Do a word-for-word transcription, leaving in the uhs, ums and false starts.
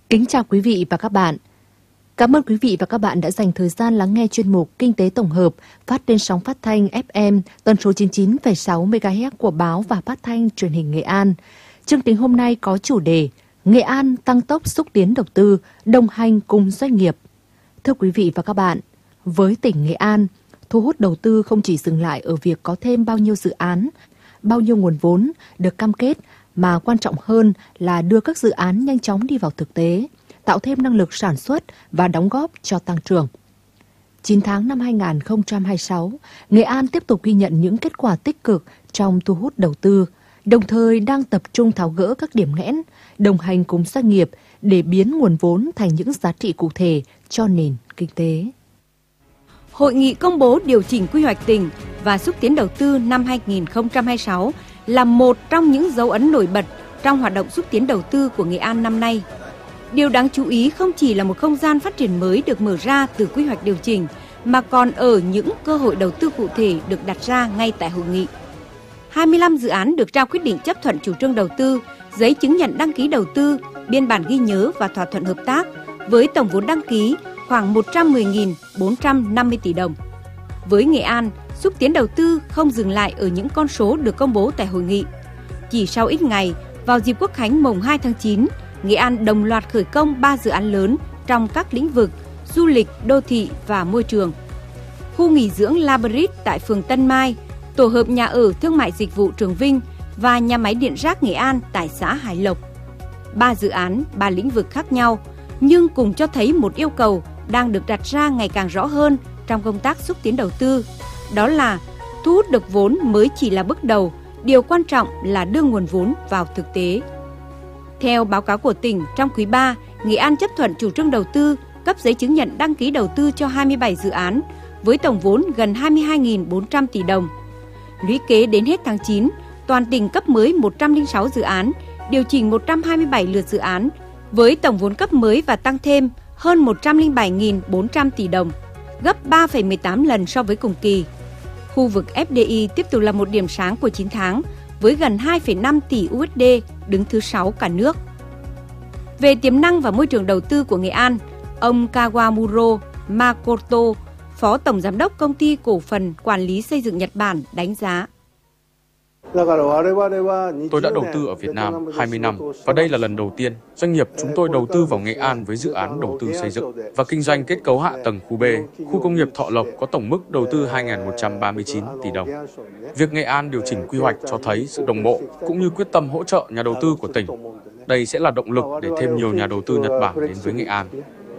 Kính chào quý vị và các bạn. Cảm ơn quý vị và các bạn đã dành thời gian lắng nghe chuyên mục Kinh tế tổng hợp phát trên sóng phát thanh ép em tần số chín mươi chín phẩy sáu mê ga héc của báo và phát thanh truyền hình Nghệ An. Chương trình hôm nay có chủ đề Nghệ An tăng tốc xúc tiến đầu tư, đồng hành cùng doanh nghiệp. Thưa quý vị và các bạn, với tỉnh Nghệ An, thu hút đầu tư không chỉ dừng lại ở việc có thêm bao nhiêu dự án, bao nhiêu nguồn vốn được cam kết, mà quan trọng hơn là đưa các dự án nhanh chóng đi vào thực tế, tạo thêm năng lực sản xuất và đóng góp cho tăng trưởng. chín tháng năm hai nghìn không trăm hai mươi sáu, Nghệ An tiếp tục ghi nhận những kết quả tích cực trong thu hút đầu tư, đồng thời đang tập trung tháo gỡ các điểm nghẽn, đồng hành cùng doanh nghiệp để biến nguồn vốn thành những giá trị cụ thể cho nền kinh tế. Hội nghị công bố điều chỉnh quy hoạch tỉnh và xúc tiến đầu tư năm hai nghìn không trăm hai mươi sáu là một trong những dấu ấn nổi bật trong hoạt động xúc tiến đầu tư của Nghệ An năm nay. Điều đáng chú ý không chỉ là một không gian phát triển mới được mở ra từ quy hoạch điều chỉnh, mà còn ở những cơ hội đầu tư cụ thể được đặt ra ngay tại hội nghị. hai mươi lăm dự án được trao quyết định chấp thuận chủ trương đầu tư, giấy chứng nhận đăng ký đầu tư, biên bản ghi nhớ và thỏa thuận hợp tác với tổng vốn đăng ký khoảng một trăm mười nghìn bốn trăm năm mươi tỷ đồng. Với Nghệ An, xúc tiến đầu tư không dừng lại ở những con số được công bố tại hội nghị. Chỉ sau ít ngày, vào dịp Quốc khánh mùng hai tháng chín, Nghệ An đồng loạt khởi công ba dự án lớn trong các lĩnh vực du lịch, đô thị và môi trường. Khu nghỉ dưỡng Labrador tại phường Tân Mai, tổ hợp nhà ở thương mại dịch vụ Trường Vinh và nhà máy điện rác Nghệ An tại xã Hải Lộc. Ba dự án, ba lĩnh vực khác nhau, nhưng cùng cho thấy một yêu cầu đang được đặt ra ngày càng rõ hơn trong công tác xúc tiến đầu tư. Đó là thu hút được vốn mới chỉ là bước đầu, điều quan trọng là đưa nguồn vốn vào thực tế. Theo báo cáo của tỉnh, trong quý ba, Nghệ An chấp thuận chủ trương đầu tư, cấp giấy chứng nhận đăng ký đầu tư cho hai mươi bảy dự án, với tổng vốn gần hai mươi hai nghìn bốn trăm tỷ đồng. Lũy kế đến hết tháng chín, toàn tỉnh cấp mới một trăm lẻ sáu dự án, điều chỉnh một trăm hai mươi bảy lượt dự án, với tổng vốn cấp mới và tăng thêm hơn một trăm lẻ bảy nghìn bốn trăm tỷ đồng, gấp ba phẩy mười tám lần so với cùng kỳ. Khu vực ép đê i tiếp tục là một điểm sáng của chín tháng, với gần hai phẩy năm tỷ u ét đê, đứng thứ sáu cả nước. Về tiềm năng và môi trường đầu tư của Nghệ An, ông Kawamuro Makoto, Phó Tổng Giám đốc Công ty Cổ phần Quản lý Xây dựng Nhật Bản đánh giá. Tôi đã đầu tư ở Việt Nam hai mươi năm và đây là lần đầu tiên doanh nghiệp chúng tôi đầu tư vào Nghệ An với dự án đầu tư xây dựng và kinh doanh kết cấu hạ tầng khu B, khu công nghiệp Thọ Lộc có tổng mức đầu tư hai nghìn một trăm ba mươi chín tỷ đồng. Việc Nghệ An điều chỉnh quy hoạch cho thấy sự đồng bộ cũng như quyết tâm hỗ trợ nhà đầu tư của tỉnh. Đây sẽ là động lực để thêm nhiều nhà đầu tư Nhật Bản đến với Nghệ An.